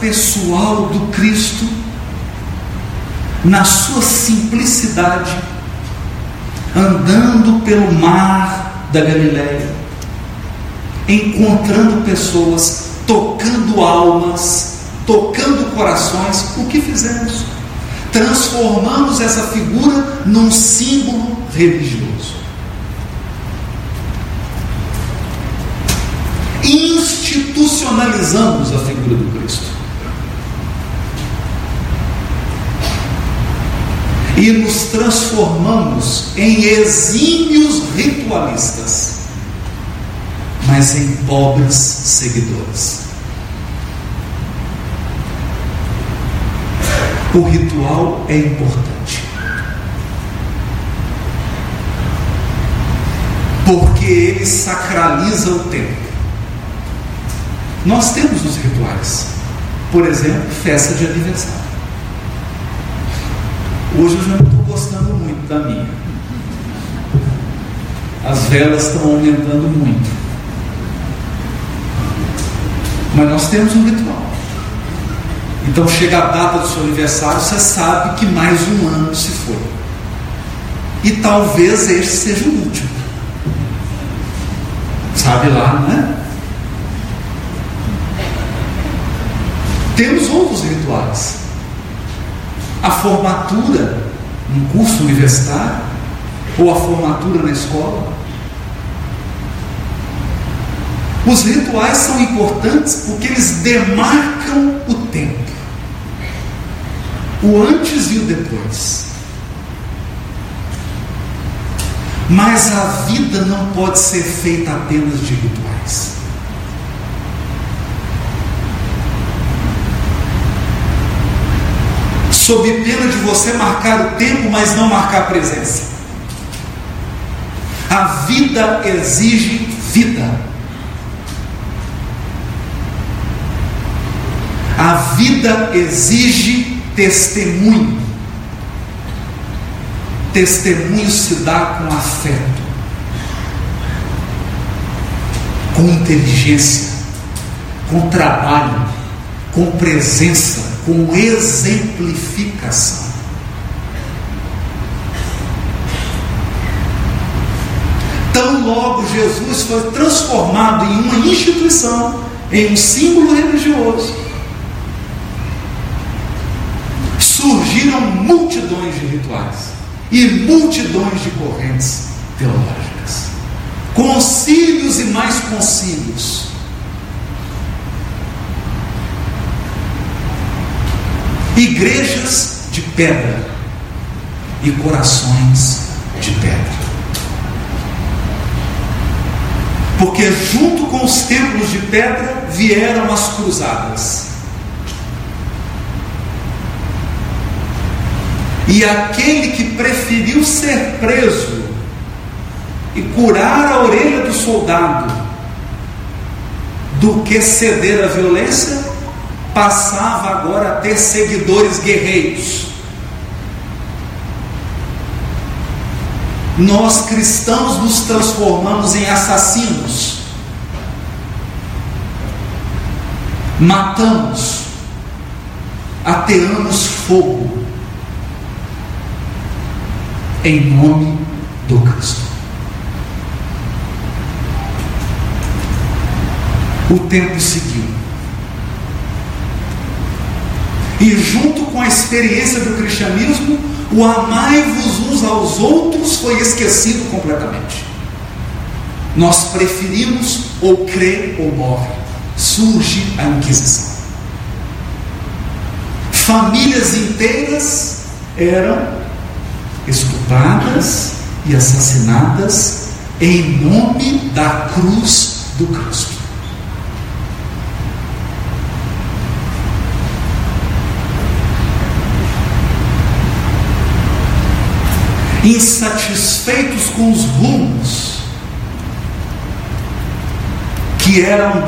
pessoal do Cristo, na sua simplicidade, andando pelo mar da Galileia, encontrando pessoas, tocando almas, tocando corações. O que fizemos? Transformamos essa figura num símbolo religioso. Institucionalizamos a figura do Cristo. E nos transformamos em exímios ritualistas, mas em pobres seguidores. O ritual é importante, porque ele sacraliza o tempo. Nós temos os rituais, por exemplo, festa de aniversário. Hoje eu já não estou gostando muito da minha. As velas estão aumentando muito, mas nós temos um ritual. Então chega a data do seu aniversário, você sabe que mais um ano se foi, e talvez este seja o último. Sabe lá, não é? Temos outros rituais. A formatura num curso universitário, ou a formatura na escola. Os rituais são importantes porque eles demarcam o tempo, o antes e o depois. Mas a vida não pode ser feita apenas de rituais. Sob pena de você marcar o tempo, mas não marcar a presença. A vida exige vida. A vida exige testemunho. Testemunho se dá com afeto, com inteligência, com trabalho, com presença, com exemplificação. Tão logo Jesus foi transformado em uma instituição, em um símbolo religioso, surgiram multidões de rituais e multidões de correntes teológicas, concílios e mais concílios. Igrejas de pedra e corações de pedra. Porque junto com os templos de pedra vieram as cruzadas. E aquele que preferiu ser preso e curar a orelha do soldado do que ceder à violência, passava agora a ter seguidores guerreiros. Nós cristãos nos transformamos em assassinos. Matamos, ateamos fogo em nome do Cristo. O tempo seguiu. E junto com a experiência do cristianismo, o amai-vos uns aos outros foi esquecido completamente. Nós preferimos ou crer ou morre. Surge a Inquisição. Famílias inteiras eram estupradas e assassinadas em nome da cruz do Cristo. Insatisfeitos com os rumos que eram